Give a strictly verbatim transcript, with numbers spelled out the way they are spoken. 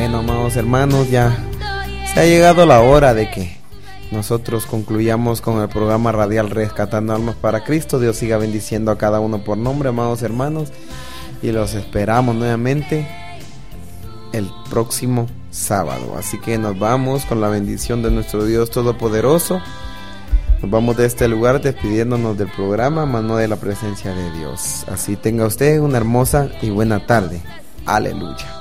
Bueno, amados hermanos, ya se ha llegado la hora de que nosotros concluyamos con el programa radial Rescatando Almas para Cristo. Dios siga bendiciendo a cada uno por nombre, amados hermanos, y los esperamos nuevamente el próximo sábado. Así que nos vamos con la bendición de nuestro Dios Todopoderoso. Nos vamos de este lugar despidiéndonos del programa, mas no de la presencia de Dios. Así tenga usted una hermosa y buena tarde. Aleluya.